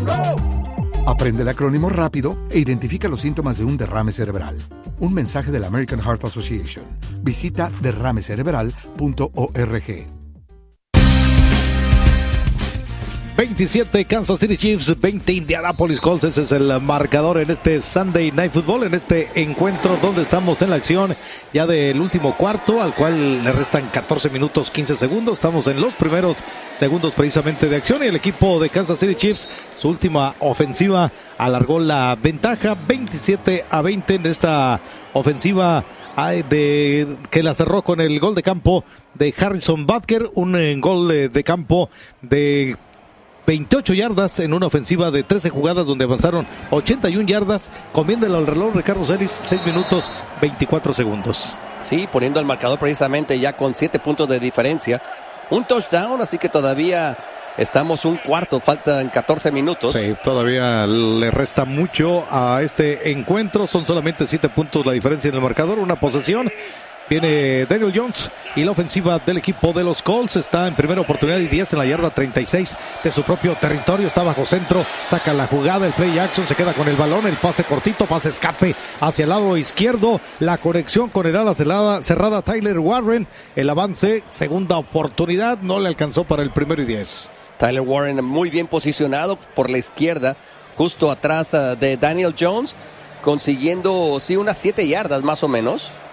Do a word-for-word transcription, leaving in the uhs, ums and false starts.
Aprende el acrónimo rápido e identifica los síntomas de un derrame cerebral. Un mensaje de la American Heart Association. Visita derrame cerebral punto org. veintisiete Kansas City Chiefs, veinte Indianapolis Colts. Ese es el marcador en este Sunday Night Football, en este encuentro donde estamos en la acción ya del último cuarto, al cual le restan catorce minutos quince segundos. Estamos en los primeros segundos precisamente de acción y el equipo de Kansas City Chiefs, su última ofensiva, alargó la ventaja veintisiete a veinte en esta ofensiva de, que la cerró con el gol de campo de Harrison Butker, un eh, gol de, de campo de veintiocho yardas en una ofensiva de trece jugadas donde avanzaron ochenta y una yardas, comiéndolo al reloj Ricardo Celis, seis minutos veinticuatro segundos. Sí, poniendo el marcador precisamente ya con siete puntos de diferencia, un touchdown, así que todavía estamos un cuarto, faltan catorce minutos. Sí, todavía le resta mucho a este encuentro, son solamente siete puntos la diferencia en el marcador, una posesión. Viene Daniel Jones y la ofensiva del equipo de los Colts está en primera oportunidad y diez en la yarda treinta y seis de su propio territorio. Está bajo centro, saca la jugada, el play action, se queda con el balón, el pase cortito, pase escape hacia el lado izquierdo, la conexión con el ala cerrada, cerrada Tyler Warren, el avance, segunda oportunidad, no le alcanzó para el primero y diez. Tyler Warren muy bien posicionado por la izquierda, justo atrás de Daniel Jones, consiguiendo sí unas siete yardas más o menos.